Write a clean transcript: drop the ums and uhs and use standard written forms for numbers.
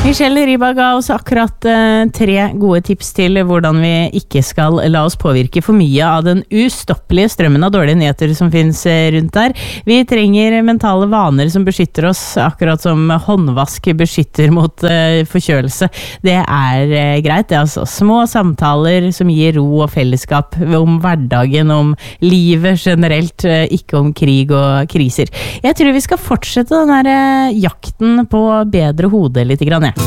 Michelle Riba ga oss akkurat 3 gode tips til hvordan vi ikke skal la oss påvirke for mye av den ustoppelige strømmen av dårlige nyheter som finnes rundt der. Vi trenger mentale vaner som beskytter oss, akkurat som håndvask beskytter mot forkjølelse. Det greit, det er altså små samtaler som gir ro og fellesskap om hverdagen, om livet generelt, ikke om krig og kriser. Jeg tror vi skal fortsette den der jakten på bedre hode litt grann, ja.